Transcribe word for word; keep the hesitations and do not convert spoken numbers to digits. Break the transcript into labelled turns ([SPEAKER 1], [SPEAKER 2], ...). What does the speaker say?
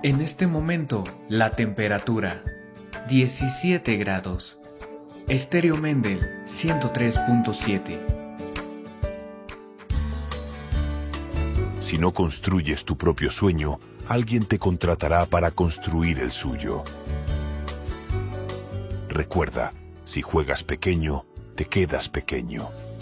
[SPEAKER 1] En este momento, la temperatura, diecisiete grados. Estéreo Mendel, ciento tres punto siete.
[SPEAKER 2] Si no construyes tu propio sueño, alguien te contratará para construir el suyo. Recuerda, si juegas pequeño, te quedas pequeño.